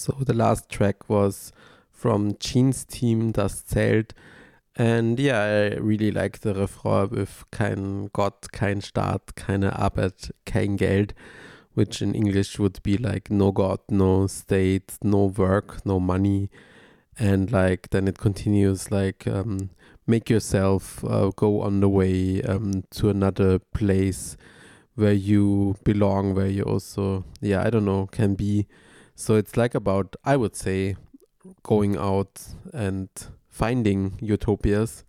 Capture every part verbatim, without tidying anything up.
So the last track was from Jeans Team, Das Zelt. And yeah, I really like the refrain with kein Gott, kein Staat, keine Arbeit, kein Geld, which in English would be like no God, no state, no work, no money. And like then it continues like um, make yourself uh, go on the way um, to another place where you belong, where you also, yeah, I don't know, can be. So it's like about, I would say, going out and finding utopias.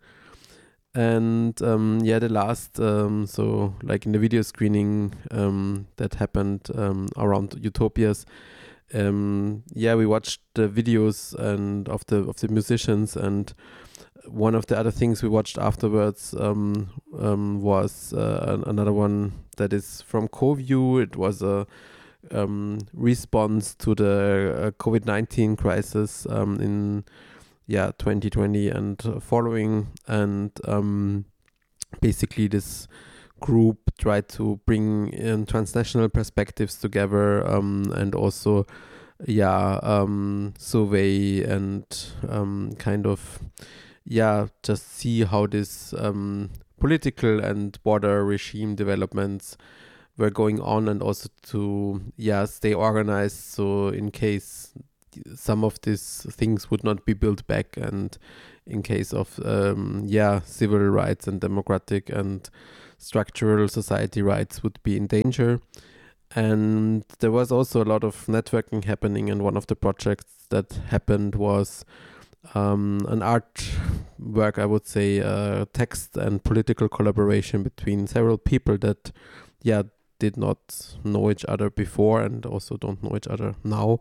And um, yeah, the last, um, so like in the video screening um, that happened um, around utopias, um, yeah, we watched the videos and of the of the musicians, and one of the other things we watched afterwards um, um, was uh, another one that is from CoView. It was a um, response to the uh, COVID nineteen crisis um, in yeah twenty twenty and following, and um, basically this group tried to bring in transnational perspectives together um, and also yeah um, survey and um, kind of yeah just see how this um, political and border regime developments were going on, and also to yeah stay organized, so in case some of these things would not be built back, and in case of um, yeah civil rights and democratic and structural society rights would be in danger. And there was also a lot of networking happening, and one of the projects that happened was um, an art work, I would say, uh, text and political collaboration between several people that yeah did not know each other before and also don't know each other now.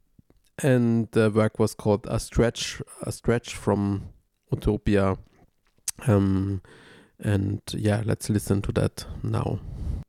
And the work was called A Stretch, A Stretch from Utopia. Um, and yeah, let's listen to that now.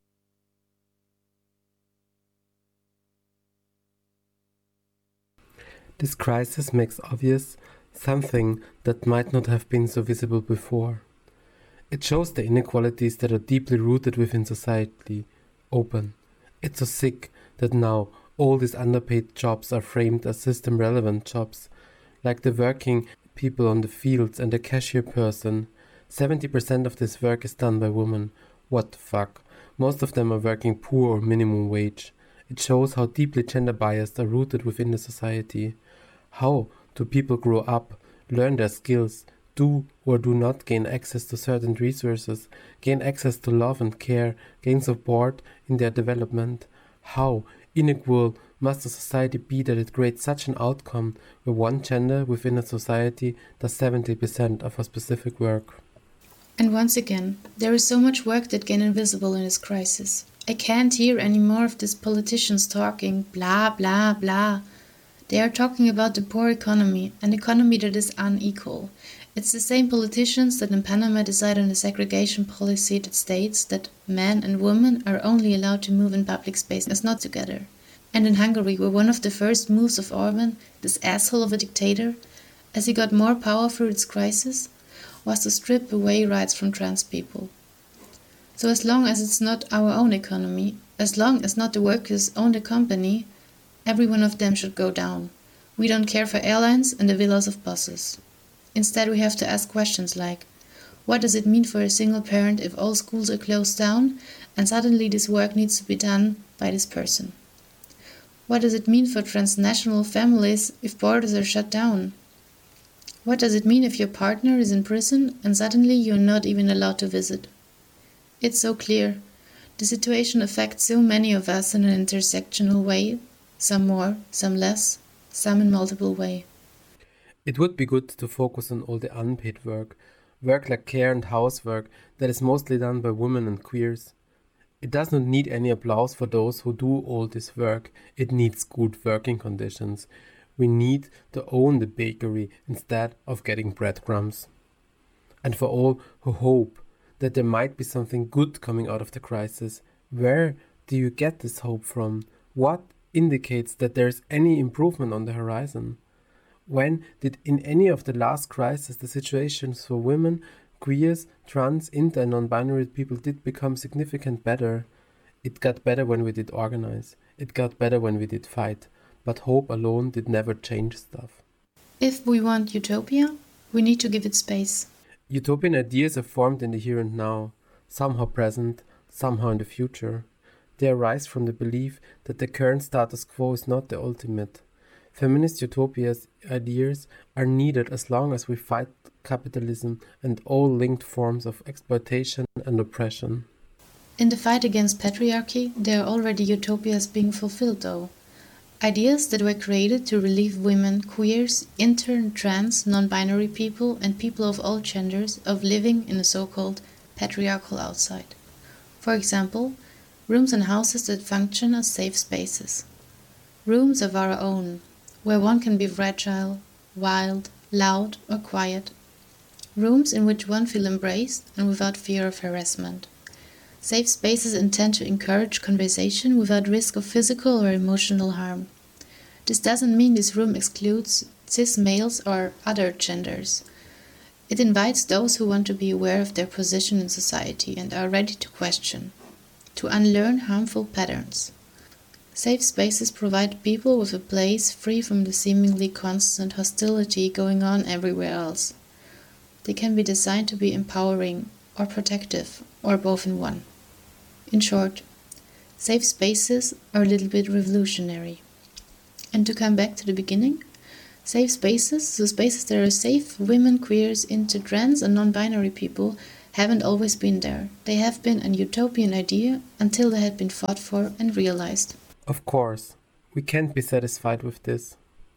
This crisis makes obvious something that might not have been so visible before. It shows the inequalities that are deeply rooted within society open. It's so sick that now all these underpaid jobs are framed as system-relevant jobs, like the working people on the fields and the cashier person. seventy percent of this work is done by women. What the fuck? Most of them are working poor or minimum wage. It shows how deeply gender biased are rooted within the society. How do people grow up, learn their skills, do or do not gain access to certain resources, gain access to love and care, gain support in their development? How unequal must a society be that it creates such an outcome where one gender within a society does seventy percent of a specific work? And once again, there is so much work that gets invisible in this crisis. I can't hear any more of these politicians talking blah blah blah. They are talking about the poor economy, an economy that is unequal. It's the same politicians that in Panama decide on a segregation policy that states that men and women are only allowed to move in public spaces, not together. And in Hungary, where one of the first moves of Orban, this asshole of a dictator, as he got more power through its crisis, was to strip away rights from trans people. So as long as it's not our own economy, as long as not the workers own the company, every one of them should go down. We don't care for airlines and the villas of bosses. Instead, we have to ask questions like, what does it mean for a single parent if all schools are closed down and suddenly this work needs to be done by this person? What does it mean for transnational families if borders are shut down? What does it mean if your partner is in prison and suddenly you're not even allowed to visit? It's so clear. The situation affects so many of us in an intersectional way, some more, some less, some in multiple ways. It would be good to focus on all the unpaid work, work like care and housework that is mostly done by women and queers. It does not need any applause for those who do all this work. It needs good working conditions. We need to own the bakery instead of getting breadcrumbs. And for all who hope that there might be something good coming out of the crisis, where do you get this hope from? What indicates that there is any improvement on the horizon? When did in any of the last crises the situations for women, queers, trans, inter and non-binary people did become significant better? It got better when we did organize. It got better when we did fight. but hope alone did never change stuff. If we want utopia, we need to give it space. Utopian ideas are formed in the here and now, somehow present, somehow in the future. They arise from the belief that the current status quo is not the ultimate. Feminist utopias ideas are needed as long as we fight capitalism and all linked forms of exploitation and oppression. In the fight against patriarchy, there are already utopias being fulfilled though. Ideas that were created to relieve women, queers, inter, trans, non-binary people and people of all genders of living in a so-called patriarchal outside. For example, rooms and houses that function as safe spaces. Rooms of our own, where one can be fragile, wild, loud or quiet. Rooms in which one feels embraced and without fear of harassment. Safe spaces intend to encourage conversation without risk of physical or emotional harm. This doesn't mean this room excludes cis males or other genders. It invites those who want to be aware of their position in society and are ready to question, to unlearn harmful patterns. Safe spaces provide people with a place free from the seemingly constant hostility going on everywhere else. They can be designed to be empowering or protective, or both in one. In short, safe spaces are a little bit revolutionary. And to come back to the beginning, safe spaces, so spaces that are safe for women, queers, inter, trans and non-binary people, haven't always been there. They have been an utopian idea until they had been fought for and realized. Of course, we can't be satisfied with this.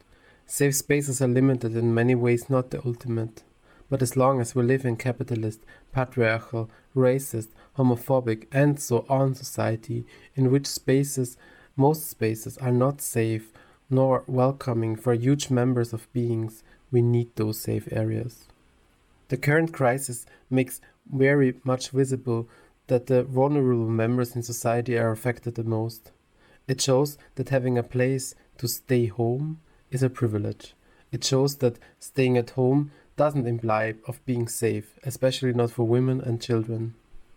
Safe spaces are limited in many ways, not the ultimate. But as long as we live in capitalist, patriarchal, racist, homophobic and so on society, in which spaces, most spaces are not safe nor welcoming for huge numbers of beings, we need those safe areas. The current crisis makes very much visible that the vulnerable members in society are affected the most. It shows that having a place to stay home is a privilege. It shows that staying at home doesn't imply of being safe, especially not for women and children.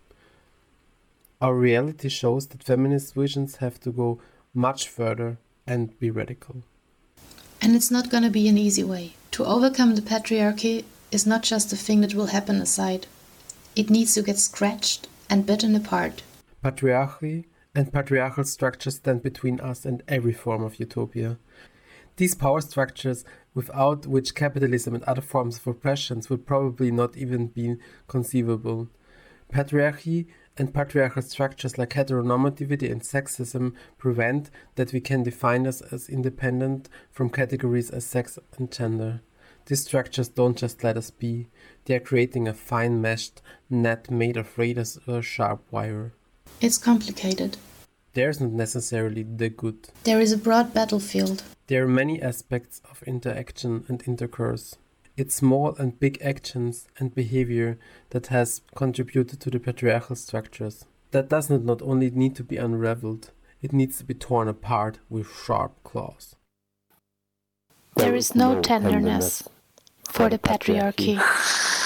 Our reality shows that feminist visions have to go much further and be radical. And it's not going to be an easy way. To overcome the patriarchy is not just a thing that will happen aside. It needs to get scratched and bitten apart. Patriarchy and patriarchal structures stand between us and every form of utopia. These power structures, without which capitalism and other forms of oppressions would probably not even be conceivable. Patriarchy and patriarchal structures like heteronormativity and sexism prevent that we can define us as independent from categories as sex and gender. These structures don't just let us be, they are creating a fine meshed net made of razor sharp wire. It's complicated. There's not necessarily the good. There is a broad battlefield. There are many aspects of interaction and intercourse. It's small and big actions and behavior that has contributed to the patriarchal structures. That does not not only need to be unraveled, it needs to be torn apart with sharp claws. There is no tenderness for the patriarchy.